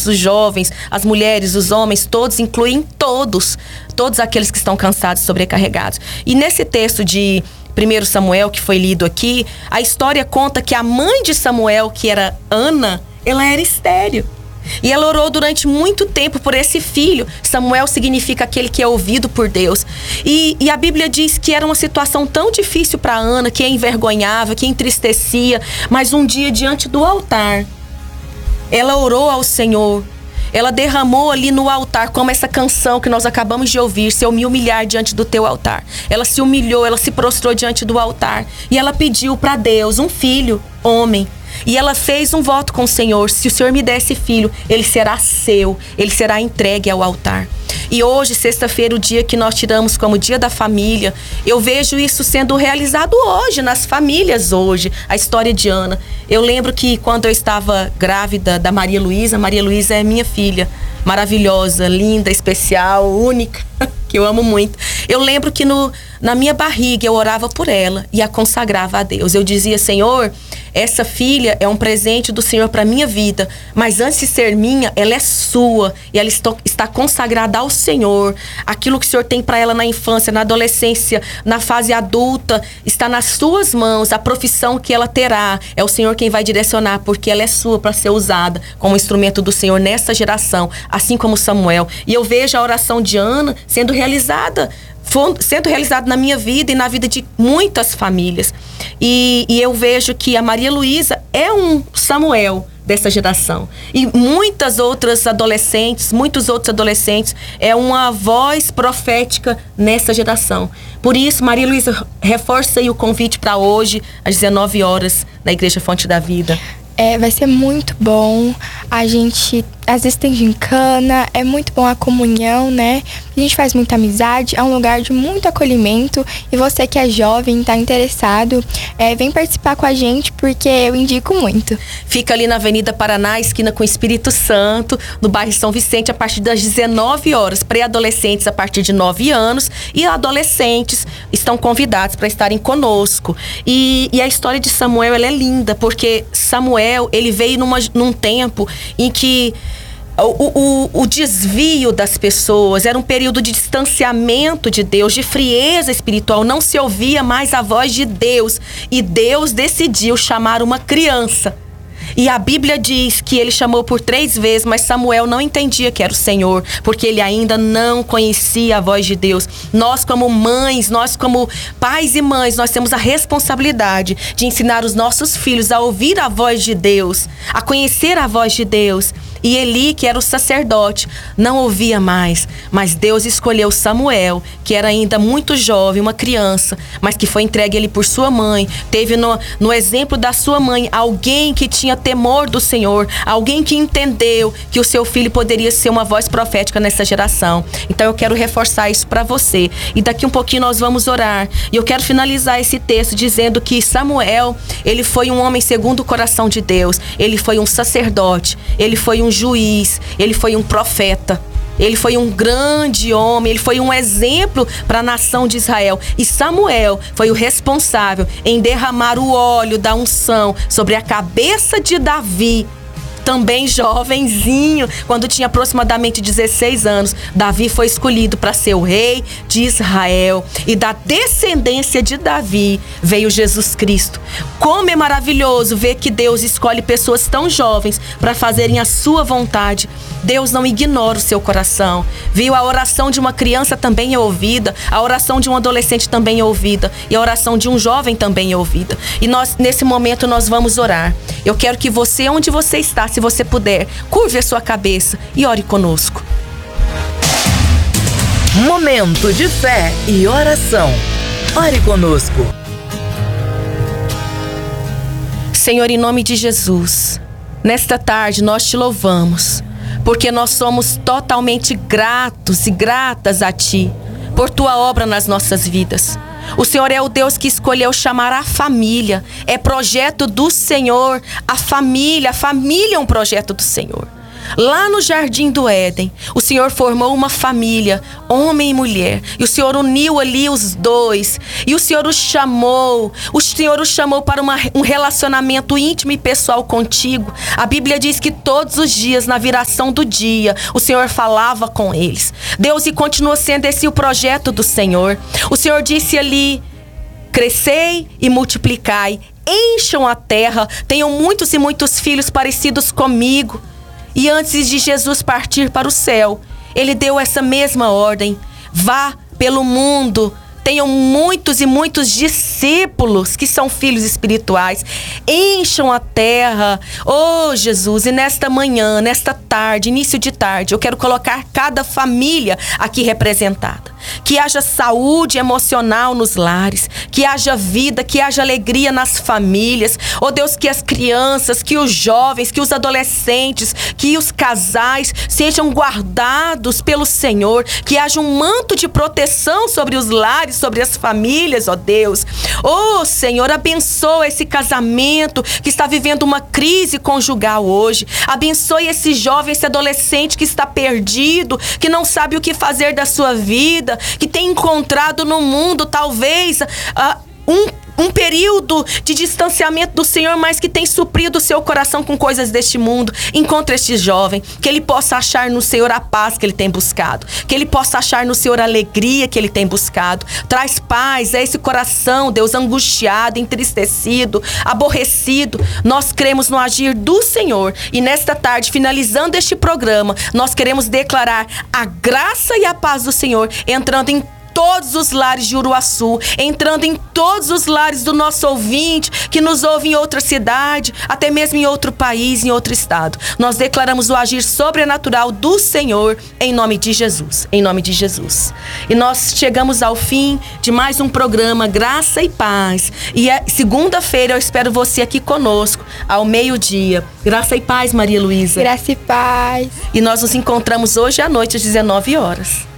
adolescentes, os jovens, as mulheres, os homens, todos, incluem todos aqueles que estão cansados e sobrecarregados. E nesse texto de 1 Samuel, que foi lido aqui, a história conta que a mãe de Samuel, que era Ana, ela era estéril. E ela orou durante muito tempo por esse filho. Samuel significa aquele que é ouvido por Deus. E a Bíblia diz que era uma situação tão difícil para Ana, que a envergonhava, que a entristecia. Mas um dia, diante do altar, ela orou ao Senhor. Ela derramou ali no altar, como essa canção que nós acabamos de ouvir, se eu me humilhar diante do teu altar. Ela se humilhou, ela se prostrou diante do altar. E ela pediu para Deus um filho, homem. E ela fez um voto com o Senhor: se o Senhor me der esse filho, ele será seu, ele será entregue ao altar. E hoje, sexta-feira, o dia que nós tiramos como dia da família, eu vejo isso sendo realizado hoje, nas famílias hoje, a história de Ana. Eu lembro que quando eu estava grávida da Maria Luísa é minha filha, maravilhosa, linda, especial, única, que eu amo muito. Eu lembro que na minha barriga eu orava por ela e a consagrava a Deus. Eu dizia: Senhor, essa filha é um presente do Senhor para minha vida, mas antes de ser minha, ela é sua e ela está consagrada ao Senhor. Aquilo que o Senhor tem para ela na infância, na adolescência, na fase adulta, está nas suas mãos. A profissão que ela terá, é o Senhor quem vai direcionar, porque ela é sua para ser usada como instrumento do Senhor nessa geração, assim como Samuel. E eu vejo a oração de Ana sendo realizada na minha vida e na vida de muitas famílias. E eu vejo que a Maria Luísa é um Samuel dessa geração. E muitos outros adolescentes é uma voz profética nessa geração. Por isso, Maria Luísa, reforça aí o convite para hoje, às 19 horas, na Igreja Fonte da Vida. Vai ser muito bom. A gente às vezes tem gincana, é muito bom a comunhão, né? A gente faz muita amizade, é um lugar de muito acolhimento. E você que é jovem, tá interessado, vem participar com a gente, porque eu indico muito. Fica ali na Avenida Paraná, esquina com o Espírito Santo, no bairro São Vicente, a partir das 19 horas. Pré-adolescentes a partir de 9 anos e adolescentes estão convidados para estarem conosco. E a história de Samuel, ela é linda, porque Samuel, ele veio num tempo em que o desvio das pessoas era um período de distanciamento de Deus, de frieza espiritual. Não se ouvia mais a voz de Deus. E Deus decidiu chamar uma criança. E a Bíblia diz que ele chamou por 3 vezes, mas Samuel não entendia que era o Senhor, porque ele ainda não conhecia a voz de Deus. Nós como mães, nós como pais e mães, nós temos a responsabilidade de ensinar os nossos filhos a ouvir a voz de Deus, a conhecer a voz de Deus. E Eli, que era o sacerdote, não ouvia mais, mas Deus escolheu Samuel, que era ainda muito jovem, uma criança, mas que foi entregue ele por sua mãe. Teve no exemplo da sua mãe alguém que tinha temor do Senhor, alguém que entendeu que o seu filho poderia ser uma voz profética nessa geração. Então eu quero reforçar isso para você. E daqui um pouquinho nós vamos orar. E eu quero finalizar esse texto dizendo que Samuel, ele foi um homem segundo o coração de Deus. Ele foi um sacerdote, ele foi um juiz, ele foi um profeta, ele foi um grande homem, ele foi um exemplo para a nação de Israel. E Samuel foi o responsável em derramar o óleo da unção sobre a cabeça de Davi, também jovenzinho, quando tinha aproximadamente 16 anos. Davi foi escolhido para ser o rei de Israel. E da descendência de Davi veio Jesus Cristo. Como é maravilhoso ver que Deus escolhe pessoas tão jovens para fazerem a sua vontade. Deus não ignora o seu coração. Viu? A oração de uma criança também é ouvida, a oração de um adolescente também é ouvida, e a oração de um jovem também é ouvida. E nós, nesse momento, nós vamos orar. Eu quero que você, onde você está, se você puder, curve a sua cabeça e ore conosco. Momento de fé e oração. Ore conosco. Senhor, em nome de Jesus, nesta tarde nós te louvamos, porque nós somos totalmente gratos e gratas a Ti, por Tua obra nas nossas vidas. O Senhor é o Deus que escolheu chamar a família. É projeto do Senhor. A família é um projeto do Senhor. Lá no Jardim do Éden, o Senhor formou uma família, homem e mulher. E o Senhor uniu ali os dois. E o Senhor os chamou. O Senhor os chamou para um relacionamento íntimo e pessoal contigo. A Bíblia diz que todos os dias, na viração do dia, o Senhor falava com eles. Deus, e continua sendo esse o projeto do Senhor. O Senhor disse ali: crescei e multiplicai, encham a terra, tenham muitos e muitos filhos parecidos comigo. E antes de Jesus partir para o céu, ele deu essa mesma ordem: vá pelo mundo, tenham muitos e muitos discípulos que são filhos espirituais, encham a terra. Oh, Jesus, e nesta manhã, nesta tarde, início de tarde, eu quero colocar cada família aqui representada. Que haja saúde emocional nos lares, que haja vida, que haja alegria nas famílias. Oh Deus, que as crianças, que os jovens, que os adolescentes, que os casais sejam guardados pelo Senhor, que haja um manto de proteção sobre os lares, sobre as famílias, ó Deus. Oh Senhor, abençoa esse casamento que está vivendo uma crise conjugal hoje. Abençoe esse jovem, esse adolescente que está perdido, que não sabe o que fazer da sua vida, que tem encontrado no mundo talvez um período de distanciamento do Senhor, mas que tem suprido o seu coração com coisas deste mundo. Encontre este jovem, que ele possa achar no Senhor a paz que ele tem buscado, que ele possa achar no Senhor a alegria que ele tem buscado. Traz paz a esse coração, Deus, angustiado, entristecido, aborrecido. Nós cremos no agir do Senhor, e nesta tarde, finalizando este programa, nós queremos declarar a graça e a paz do Senhor entrando em todos os lares de Uruaçu, entrando em todos os lares do nosso ouvinte que nos ouve em outra cidade, até mesmo em outro país, em outro estado. Nós declaramos o agir sobrenatural do Senhor em nome de Jesus, em nome de Jesus. E nós chegamos ao fim de mais um programa Graça e Paz. E segunda-feira eu espero você aqui conosco ao meio-dia. Graça e paz, Maria Luísa. Graça e paz. E nós nos encontramos hoje à noite às 19 horas.